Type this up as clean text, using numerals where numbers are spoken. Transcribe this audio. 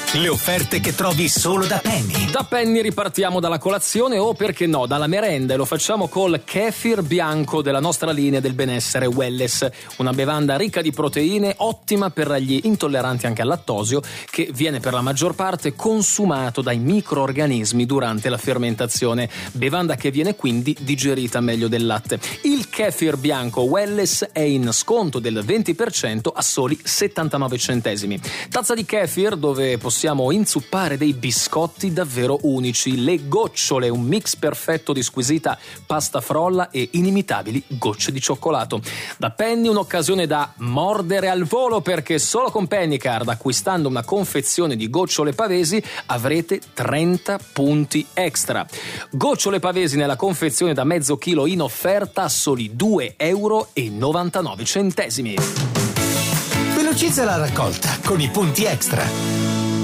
Le offerte che trovi solo da Penny. Da Penny ripartiamo dalla colazione o, perché no, dalla merenda, e lo facciamo col kefir bianco della nostra linea del benessere Welless, una bevanda ricca di proteine, ottima per gli intolleranti anche al lattosio, che viene per la maggior parte consumato dai microorganismi durante la fermentazione, bevanda che viene quindi digerita meglio del latte. Il kefir bianco Welless è in sconto del 20% a soli 79 centesimi. Tazza di kefir dove possiamo inzuppare dei biscotti davvero unici, le gocciole, un mix perfetto di squisita pasta frolla e inimitabili gocce di cioccolato. Da Penny un'occasione da mordere al volo, perché solo con Pennycard, acquistando una confezione di gocciole pavesi, avrete 30 punti extra. Gocciole pavesi nella confezione da mezzo chilo in offerta a soli 2,99 €. Velocizza la raccolta con i punti extra.